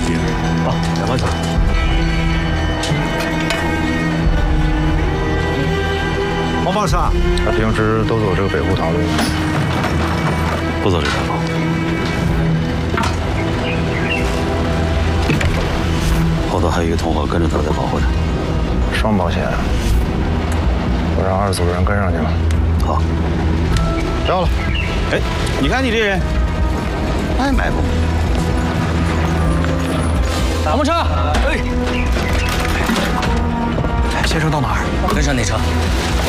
行，好，两把车。 王宝山， 他平时都走这个北湖塘路， 不走这条路。后头还有一个同伙跟着他在保护他。 双保险，我让2组人跟上去了。 好， 到了。 哎，你看你这人，爱买不？ 打木车。哎， 先生到哪儿？ 跟上那车。